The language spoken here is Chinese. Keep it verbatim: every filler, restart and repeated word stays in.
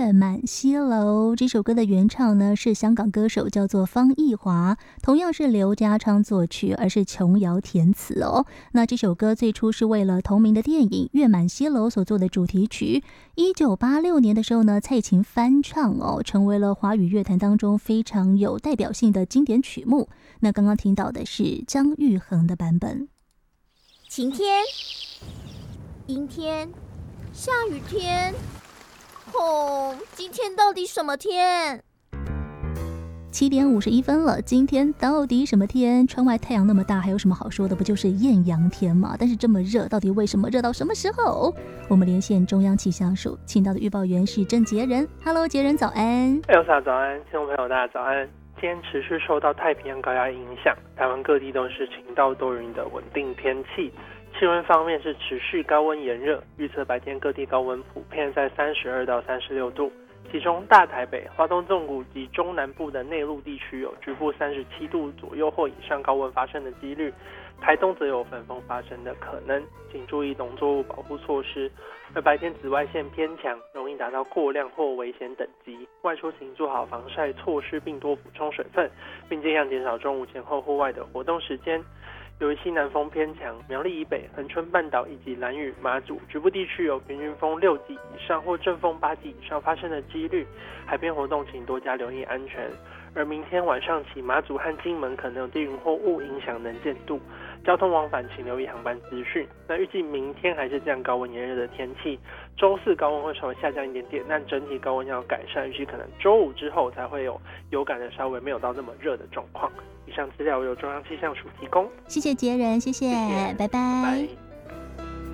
月满西楼》。这首歌的原唱呢是香港歌手叫做方逸华，同样是刘家昌作曲，而是琼瑶填词哦。那这首歌最初是为了同名的电影《月满西楼》所做的主题曲。一九八六年的时候呢，蔡琴翻唱哦，成为了华语乐坛当中非常有代表性的经典曲目。那刚刚听到的是张玉衡的版本。 晴天、阴天、下雨天，哦，今天到底什么天？ 七点五十一分了，今天到底什么天？窗外太阳那么大，还有什么好说的？不就是艳阳天吗？但是这么热，到底为什么？热到什么时候？我们连线中央气象署，请到的预报员是郑杰仁。Hello， 杰仁早安。 Elsa 早安，听众朋友大家早安。今天持续受到太平洋高压影响，台湾各地都是晴到多云的稳定天气。气温方面是持续高温炎热，预测白天各地高温普遍在三十二到三十六度。其中大台北、花东纵谷及中南部的内陆地区有局部三十七度左右或以上高温发生的几率，台东则有焚风发生的可能，请注意农作物保护措施。而白天紫外线偏强，容易达到过量或危险等级，外出请做好防晒措施，并多补充水分，并尽量减少中午前后户外的活动时间。由于西南风偏强，苗栗以北、恒春半岛以及兰屿、马祖局部地区有平均风六级以上或阵风八级以上发生的几率，海边活动请多加留意安全。而明天晚上起，马祖和金门可能有低云或雾影响能见度，交通往返请留意航班资讯。那预计明天还是这样高温炎热的天气，周四高温会稍微下降一点点，但整体高温要改善，预计可能周五之后才会有有感的稍微没有到那么热的状况。以上资料由中央气象署提供。 谢谢杰仁，谢谢， 谢谢， 拜拜。 拜拜。